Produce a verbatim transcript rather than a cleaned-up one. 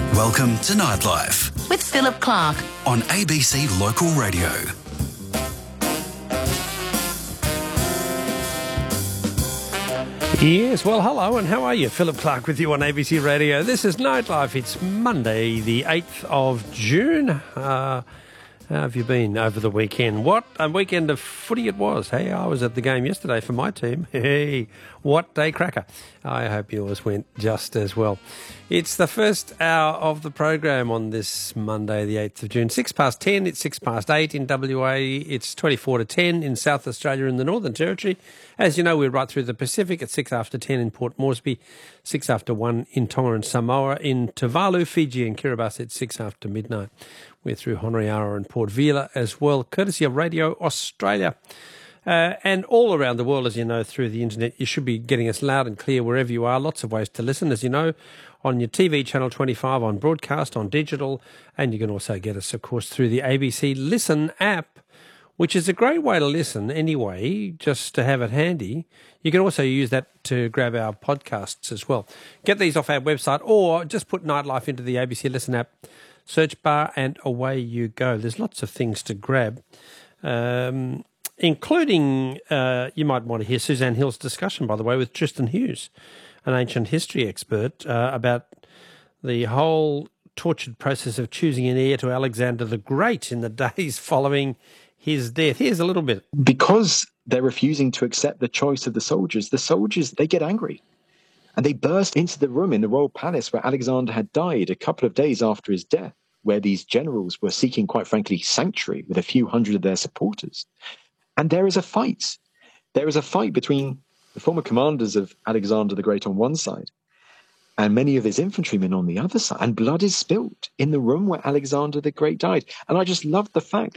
Welcome to Nightlife with Philip Clark on A B C Local Radio. Yes, well, hello, and how are you? Philip Clark with you on A B C Radio. This is Nightlife. It's Monday, the eighth of June. Uh, how have you been over the weekend? What a weekend of footy it was. Hey, I was at the game yesterday for my team. Hey, what day cracker. I hope yours went just as well. It's the first hour of the program on this Monday, the eighth of June. Six past ten, it's six past eight in W A. It's twenty-four to ten in South Australia in the Northern Territory. As you know, we're right through the Pacific at six after ten in Port Moresby, six after one in Tonga and Samoa, in Tuvalu, Fiji and Kiribati at six after midnight. We're through Honoriara and Port Vila as well, courtesy of Radio Australia. Uh, and all around the world, as you know, through the internet, you should be getting us loud and clear wherever you are. Lots of ways to listen, as you know, on your T V channel twenty-five, on broadcast, on digital, and you can also get us, of course, through the A B C Listen app, which is a great way to listen anyway, just to have it handy. You can also use that to grab our podcasts as well. Get these off our website or just put Nightlife into the A B C Listen app search bar and away you go. There's lots of things to grab, um, including, uh, you might want to hear Suzanne Hill's discussion, by the way, with Tristan Hughes, an ancient history expert, uh, about the whole tortured process of choosing an heir to Alexander the Great in the days following his death. Here's a little bit. Because they're refusing to accept the choice of the soldiers, the soldiers, they get angry. And they burst into the room in the royal palace where Alexander had died a couple of days after his death, where these generals were seeking, quite frankly, sanctuary with a few hundred of their supporters. And there is a fight. There is a fight between the former commanders of Alexander the Great on one side and many of his infantrymen on the other side. And blood is spilt in the room where Alexander the Great died. And I just love the fact